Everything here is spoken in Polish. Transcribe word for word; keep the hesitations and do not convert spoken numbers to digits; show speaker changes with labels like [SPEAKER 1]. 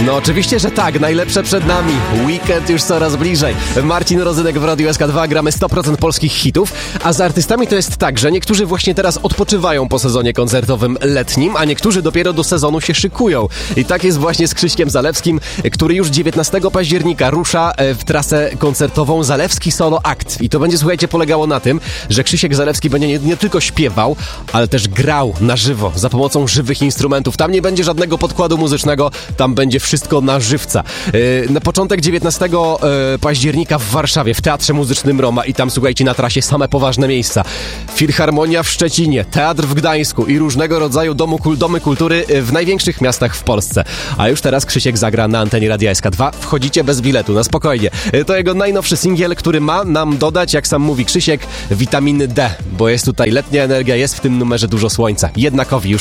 [SPEAKER 1] No oczywiście, że tak, najlepsze przed nami. Weekend już coraz bliżej. Marcin Rozynek w Radiu S K dwa, gramy sto procent polskich hitów, a z artystami to jest tak, że niektórzy właśnie teraz odpoczywają po sezonie koncertowym letnim, a niektórzy dopiero do sezonu się szykują. I tak jest właśnie z Krzyśkiem Zalewskim, który już dziewiętnastego października rusza w trasę koncertową Zalewski Solo Act. I to będzie, słuchajcie, polegało na tym, że Krzysiek Zalewski będzie nie, nie tylko śpiewał, ale też grał na żywo, za pomocą żywych instrumentów. Tam nie będzie żadnego podkładu muzycznego, tam będzie wszystko na żywca. Yy, na początek dziewiętnastego października w Warszawie, w Teatrze Muzycznym Roma i tam, słuchajcie, na trasie same poważne miejsca. Filharmonia w Szczecinie, Teatr w Gdańsku i różnego rodzaju domu, domy kultury w największych miastach w Polsce. A już teraz Krzysiek zagra na antenie Radia S K dwa. Wchodzicie bez biletu, na spokojnie. To jego najnowszy singiel, który ma nam dodać, jak sam mówi Krzysiek, witaminy D, bo jest tutaj letnia energia, jest w tym numerze dużo słońca. Jednakowi już